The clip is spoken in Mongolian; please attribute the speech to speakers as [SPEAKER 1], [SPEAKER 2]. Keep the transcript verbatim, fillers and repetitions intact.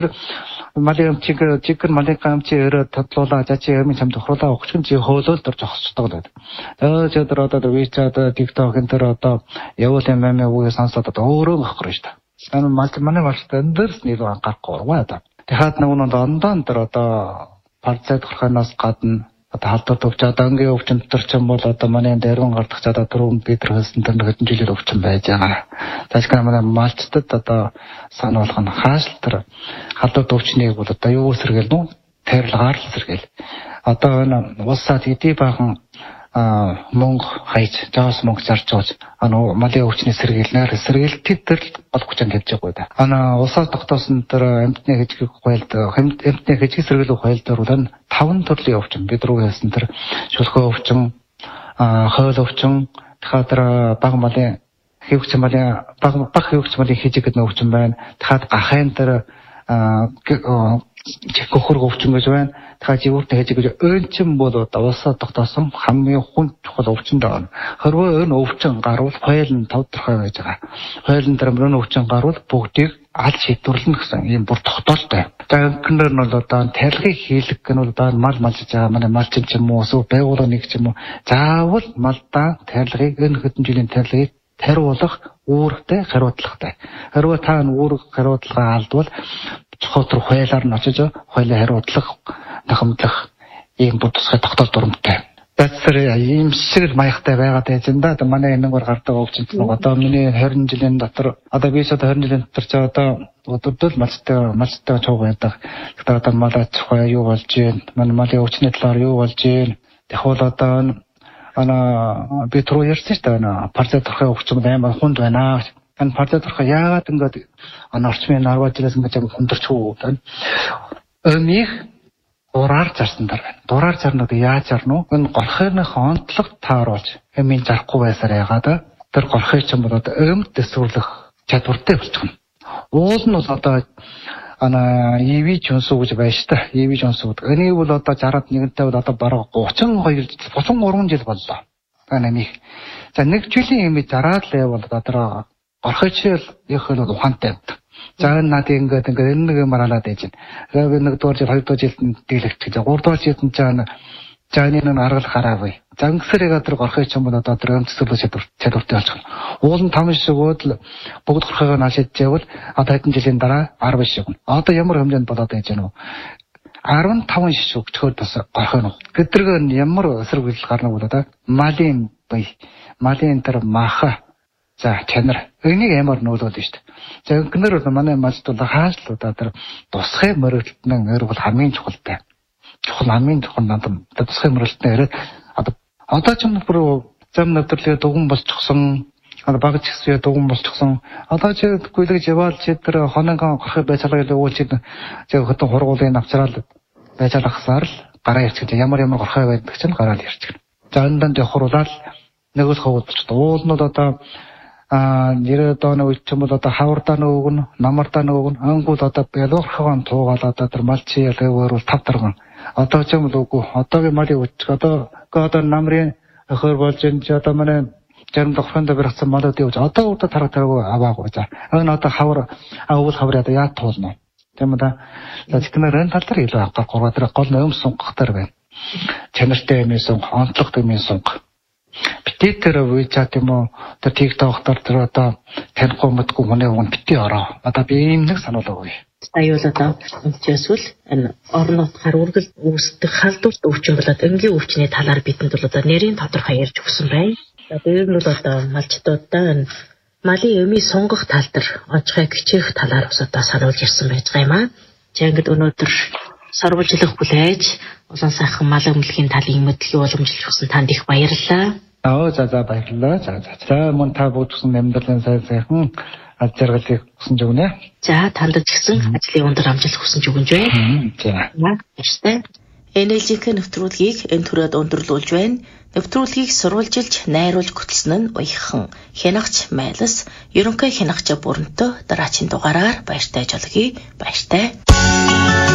[SPEAKER 1] Малын чиг чиг малын камчи өрөө татлуулаа жачи ямын чамд хруулаа өгчин чи хөөлөл дор зогсчихдог гэдэг. Тэгээ ч одоо одоо WeChat, TikTok энэ төр одоо явуул юм аа үе сонсоод одоо өөрөө гохроо шүү дээ. Энэ мал манай малтай эндэрс нэг анхаарахгүй ургаа одоо. Тэгэхээр нэг нь ондон дээр одоо парцайд гарахнаас гадна одоо халдвар төвч одоо ангийн өвчин дотор ч юм бол одоо манай дэрвэн гардах ч одоо түрүүн бид нар хэлсэн тэр нэг хэдэн жилээр өвчин байж байгаа. Таашгүй манай малчтад одоо сануулах нь хааш тэр халдвар төвчнийг бол одоо юу сэргээл нүү тарилгаар л сэргээл. Одоо энэ улсад хэдий баахан а мөнгө хайж жаас мөнгө зарчууж ано малын өвчний сэргийлнээр сэргийл тэр гол хүчин тавьж байгаа. Ана улсаар тогтоосон тэр амьтны хэжгийг хуйлд амьтны хэжгийг сэргийлэх хуйлд бол таван төрлийн өвчин бид рүү хэлсэн тэр шүлхөө өвчин, хоол өвчин, тэгэхээр тэр баг малын хэвч малын баг баг хэвч малын хэжиг гэдэг өвчин байна. Тэгэхээр гахайн тэр чихөхөр өвчин гэж байна. Тэгэхээр живүүртэй хэжиг гэж өөнчин бол улсаар тогтоосон хамгийн хүн чухал өвчин даана. Хэрвээ энэ өвчин гарвал хойл нь тодорхой байж байгаа. Хойл нь тэр мөрөн өвчин гарвал бүгдийг аль шийдвэрлэнэ гэсэн ийм бүр тогтоолтой. За гэнээр нь бол одоо тарилгыг хийлгэх гэн бол одоо мал малж байгаа манай малчин ч юм уу эсвэл байгууллага нэг ч юм уу заавал малдаа тарилгыг энэ хэдэн жилийн тарилгыг тариулах үүрэгтэй хариуцлагатай. Хэрвээ та энэ үүрэг хариуцлага алдвал цохотор хойлоор нь очиж хойлоо хариуцлах нахамдлах ийм бодисгой тогтоол дурамттай. Тэсэр ийм шиг маягтай байгаад байж энэ да манай энэ гөр гардаг өвчнөд одоо миний хорин жилийн дотор одоо би ч одоо хорин жилийн дотор ч одоо өдөртөл малцтай малцтай чог байдаг. Тэгэхээр одоо малаач хой юу болж гин манай малын өвчний талаар юу болж гин тэгвэл одоо ана би түрүү ярьсан шүү дээ ана парцет төрхөө өвчин амар хүнд байна. Энэ парцет төрхөө яагаад ингэж ана орчмын арваад жилээс ингэж хүндэрч үү гэдэг. Өмих дураар зарсан даа байна. Дураар зарна одоо яаж зарна уу? Энэ горхойных онцлог тааруулж хэмээн зарахгүй байсаар яагаад тэр горхой ч юм бол одоо өмд төсвөрлөх чадвартай болчихно. Уул нь бол одоо ана ЕВ жонсуу гэж байна шүү дээ. ЕВ жонсуу. Энийг бол одоо жараад нэгэнтэй бол одоо бараг тридцать хоёр тридцать гурван жил боллоо. Ана нэг. За нэг жилийн юм зараад л бол одоо горхойчл их л ухаантай. За энэ над ингээд ингээд энэ нэг юм аралаад байж байна. Тэгээд нэг дугаар жил хоёр дугаар жилд дийлэгч гэж гурав дугаар жилд нь жаана жааны нэг аргал хараагүй. За ингэсэрэг одоо горхой ч юм бол одоо тэр өмцөлөө чадвар чадвартай болчихно. Уул нь таван шигүүд л бүгд горхойгоо наашиж явал одоо хэдэн жилийн дараа арав шиг. Одоо ямар хэмжээнд болоод байж гэнэ үү? арван таван шиг өгчхөд бас горхой нь. Гэдрэг ямар эсрэг үйлдэл гарна бол одоо малын бай малын тэр маха за чанар энийг ямар нөлөөлнө шүү дээ. За гэнээр бол манай малд бол хаашлуудаа тэр тусгай мөрөгдөлтнэн эр бол хамгийн чухалтай. Чухал хамгийн чухал надад тусгай мөрөгдөлтнэн ирээд одоо одоо ч юм бүр зам нэвтрлээ дугуун болчихсон одоо багц хэсвээ дугуун болчихсон одоо чи гүйлгэж яваал чи тэр хоногоо горхой байцаалагаа өвөл чи зөв хөтөн хургуулын авчраад байцаалагсаар л гараа ирчих ямар ямар горхой байдаг чинь гараал ирчих. За энэ дэнд явхруулаад нэг л хөвд болчихсон. Уул нь одоо а нэрээд оны үед ч юм бол одоо хавардаа нөгөг нь намардаа нөгөг нь ангууд одоо ялуурхан туугаал одоо тэр малчи ялгаагаар бол тав дарган одоо ч юм бол үгүй одоогийн малын үуч одоо одоо намрын өхөр болж энэ ч одоо манай зарим дохронд барьсан малууд явж одоо удаа тарах тараагүй аваагүй за энэ одоо хавар авал хавар одоо яа туулна тийм үү да зөвхөн энэ тал дээр илүү авах гурваа дээр гол нөм сунгах дээр байна чанартай юм сунг онцлог юм сунг битээ тэр WeChat юм уу тэр TikTok дээр тэр одоо танихгүй мэдгүй хүний хүн битээ ороо. Одоо би ийм нэг сануулаагүй.
[SPEAKER 2] Аюул одоо өнчөөсвөл энэ орон нутгаар үргэлж үүсдэг халдварт өвчин болоод энгийн өвчний талаар бидэнд бол одоо нэрийн тодорхой ярьж өгсөн байна. За дээр нь бол одоо малчдуудаа энэ малын өмийн сунгах тал дээр онцгой гिचээх талаар бас одоо сануулж ирсэн байж байгаа юм аа. За ингээд өнөөдөр сурвалжлах хүлээж улаан сайхан мал өмлөгийн талын мэдлэгийг уламжлалж өгсөн танд их баярлалаа.
[SPEAKER 1] Аа за за баярлалаа. За за. За мөн та бүгдсэн амьдралын сайн сайхан аз жаргалыг хүсэж өгнө.
[SPEAKER 2] За танд ч гэсэн ажлын өндөр амжилт хүсэж өгнө жөө.
[SPEAKER 1] За.
[SPEAKER 2] Баярлалаа. эн эл жи-ийн нэвтрүүлгийг энэ түрээд өндөрлүүлж байна. Нэвтрүүлгийг сурвалжилж, найруулж хөтлсөн нь Уяхан Хянагч Майлас, ерөнхий хянагч Бүрэнтө дараагийн дугаараар баяртай жолгий. Баяртай.